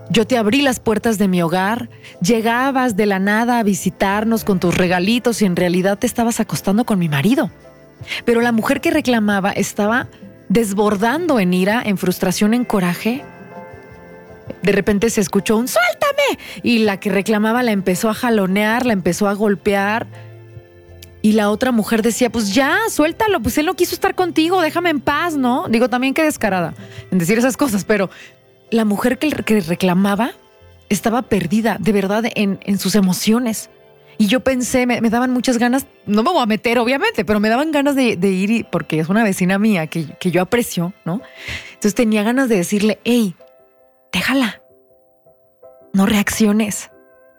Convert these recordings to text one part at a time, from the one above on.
Yo te abrí las puertas de mi hogar, llegabas de la nada a visitarnos con tus regalitos y en realidad te estabas acostando con mi marido. Pero la mujer que reclamaba estaba desbordando en ira, en frustración, en coraje. De repente se escuchó un ¡suéltame! Y la que reclamaba la empezó a jalonear, la empezó a golpear. Y la otra mujer decía, pues ya, suéltalo, pues él no quiso estar contigo, déjame en paz, ¿no? Digo, también qué descarada en decir esas cosas, pero la mujer que reclamaba estaba perdida, de verdad, en sus emociones. Y yo pensé, me daban muchas ganas, no me voy a meter obviamente, pero me daban ganas de ir, porque es una vecina mía que yo aprecio, ¿no? Entonces tenía ganas de decirle, hey, déjala, no reacciones.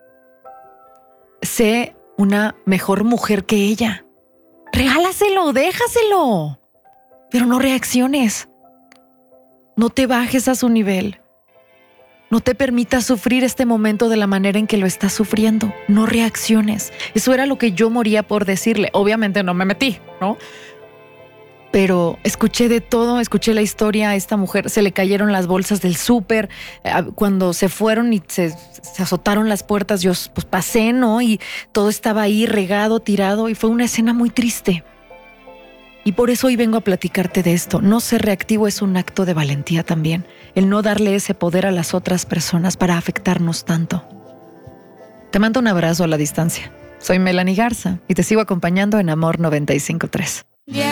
Sé una mejor mujer que ella. Regálaselo, déjaselo, pero no reacciones. No te bajes a su nivel. No te permitas sufrir este momento de la manera en que lo estás sufriendo. No reacciones. Eso era lo que yo moría por decirle. Obviamente no me metí, ¿no? Pero escuché de todo, escuché la historia. A esta mujer se le cayeron las bolsas del súper. Cuando se fueron y se azotaron las puertas, yo pues pasé, ¿no? Y todo estaba ahí regado, tirado. Y fue una escena muy triste. Y por eso hoy vengo a platicarte de esto. No ser reactivo es un acto de valentía también. El no darle ese poder a las otras personas para afectarnos tanto. Te mando un abrazo a la distancia. Soy Melanie Garza y te sigo acompañando en Amor 95.3.